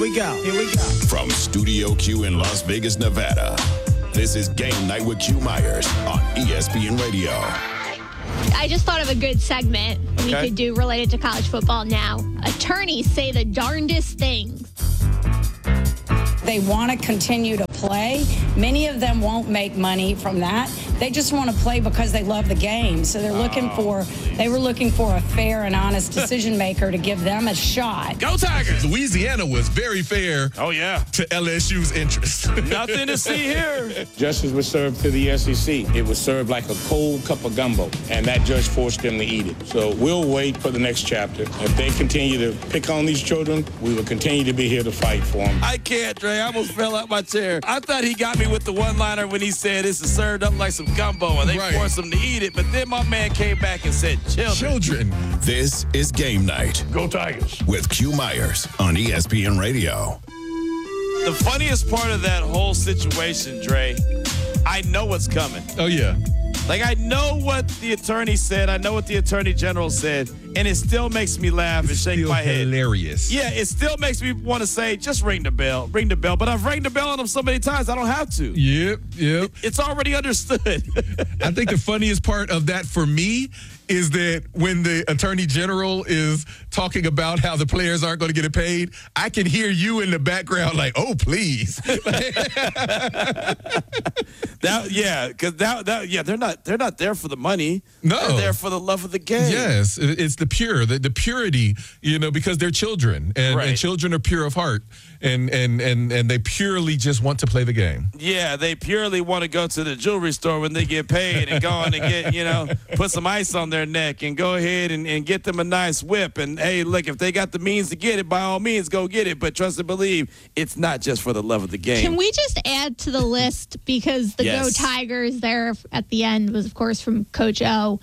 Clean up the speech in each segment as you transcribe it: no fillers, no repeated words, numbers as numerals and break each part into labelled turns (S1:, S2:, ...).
S1: we go. Here we go.
S2: From Studio Q in Las Vegas, Nevada, this is Game Night with Q Myers on ESPN Radio.
S3: I just thought of a good segment we could do related to college football now. Attorneys say the darndest things.
S4: They want to continue to play. Many of them won't make money from that. They just want to play because they love the game. So they were looking for a fair and honest decision maker to give them a shot.
S5: Go Tigers!
S6: Louisiana was very fair
S5: Oh, yeah.
S6: to LSU's interest.
S5: Nothing to see here.
S7: Justice was served to the SEC. It was served like a cold cup of gumbo, and that judge forced them to eat it. So we'll wait for the next chapter. If they continue to pick on these children, we will continue to be here to fight for them.
S5: I can't, Dre. I almost fell out my chair. I thought he got me with the one-liner when he said this is served up like some gumbo, and they forced him to eat it. But then my man came back and said, children.
S2: This is Game Night
S7: Go Tigers.
S2: with Q Myers on ESPN Radio.
S5: The funniest part of that whole situation, Dre, I know what's coming.
S6: Oh, yeah.
S5: Like, I know what the attorney said. I know what the attorney general said. And it still makes me laugh and shake my head.
S6: Hilarious.
S5: Yeah, it still makes me want to say, just ring the bell. Ring the bell. But I've rang the bell on them so many times, I don't have to.
S6: Yep.
S5: It's already understood.
S6: I think the funniest part of that for me is that when the attorney general is talking about how the players aren't going to get it paid, I can hear you in the background like, oh, please.
S5: They're not there for the money.
S6: No.
S5: They're there for the love of the game.
S6: Yes, it's the purity, because they're children, and children are pure of heart, and they purely just want to play the game.
S5: Yeah, they purely want to go to the jewelry store when they get paid and go on and get, put some ice on their neck and go ahead and get them a nice whip. And, hey, look, if they got the means to get it, by all means, go get it. But trust and believe, it's not just for the love of the game.
S3: Can we just add to the list, because the Go Tigers there at the end was, of course, from Coach O.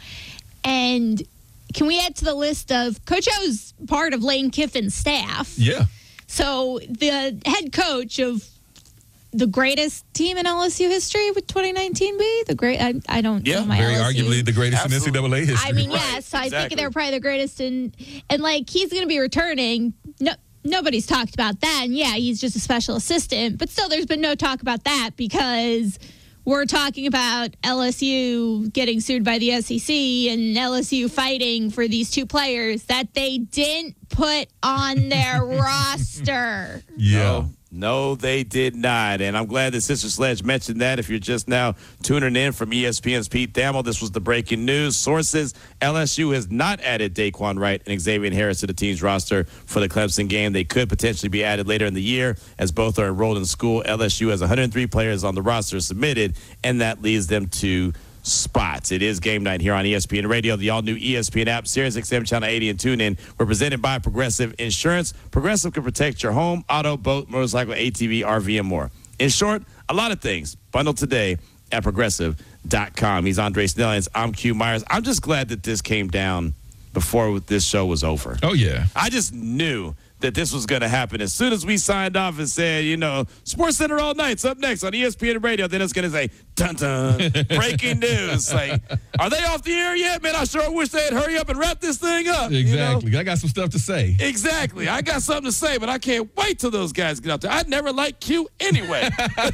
S3: And can we add to the list of Coach O's part of Lane Kiffin's staff?
S6: Yeah.
S3: So the head coach of the greatest team in LSU history, would 2019 be? I don't know my
S6: very
S3: LSU.
S6: arguably the greatest in NCAA history.
S3: I mean, yes, I think they're probably the greatest and like he's going to be returning. No, nobody's talked about that. And yeah, he's just a special assistant, but still there's been no talk about that because we're talking about LSU getting sued by the SEC and LSU fighting for these two players that they didn't put on their roster.
S6: Yeah.
S5: No, they did not. And I'm glad that Sister Sledge mentioned that. If you're just now tuning in from ESPN's Pete Thamel, this was the breaking news. Sources, LSU has not added Daquan Wright and Xavier Harris to the team's roster for the Clemson game. They could potentially be added later in the year as both are enrolled in school. LSU has 103 players on the roster submitted, and that leads them to spots. It is Game Night here on ESPN Radio, the all-new ESPN app, Sirius XM Channel 80 and TuneIn. We're presented by Progressive Insurance. Progressive can protect your home, auto, boat, motorcycle, ATV, RV, and more. In short, a lot of things. Bundle today at Progressive.com. He's Andre Snellings. I'm Q Myers. I'm just glad that this came down before this show was over.
S6: Oh, yeah.
S5: I just knew that this was going to happen. As soon as we signed off and said, Sports Center all night's up next on ESPN Radio, then it's going to say, dun-dun, breaking news. Like, are they off the air yet? Man, I sure wish they'd hurry up and wrap this thing up.
S6: Exactly. I got some stuff to say.
S5: Exactly. I got something to say, but I can't wait till those guys get out there. I never liked Q anyway.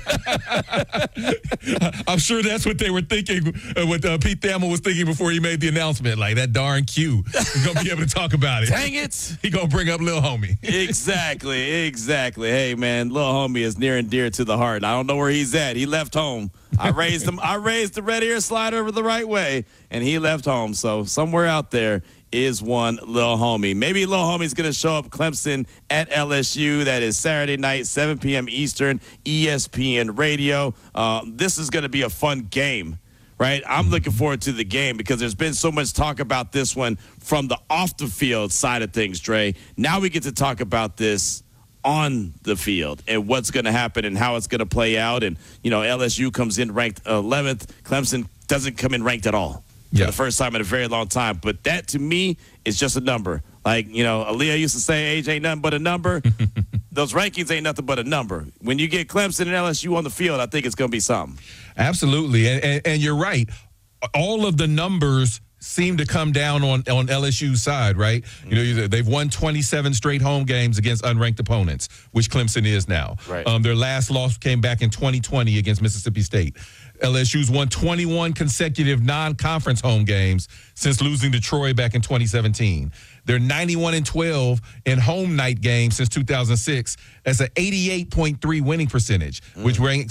S6: I'm sure that's what they were thinking, what Pete Thamel was thinking before he made the announcement. Like, that darn Q is going to be able to talk about it.
S5: Dang it.
S6: He going to bring up Lil Homie.
S5: Exactly. Hey, man, Lil Homie is near and dear to the heart. I don't know where he's at. He left home. I raised him. I raised the red ear slider the right way, and he left home. So somewhere out there is one Lil Homie. Maybe Lil Homie's going to show up Clemson at LSU. That is Saturday night, 7 p.m. Eastern, ESPN Radio. This is going to be a fun game. Right? I'm looking forward to the game because there's been so much talk about this one from the off-the-field side of things, Dre. Now we get to talk about this on the field and what's going to happen and how it's going to play out. And, LSU comes in ranked 11th. Clemson doesn't come in ranked at all for the first time in a very long time. But that, to me, is just a number. Like, Aaliyah used to say age ain't nothing but a number. Those rankings ain't nothing but a number. When you get Clemson and LSU on the field, I think it's going to be something.
S6: Absolutely. And you're right. All of the numbers seem to come down on LSU's side, right? You know, they've won 27 straight home games against unranked opponents, which Clemson is now.
S5: Right.
S6: Their last loss came back in 2020 against Mississippi State. LSU's won 21 consecutive non-conference home games since losing to Troy back in 2017. They're 91-12 in home night games since 2006. That's an 88.3 winning percentage, which ranks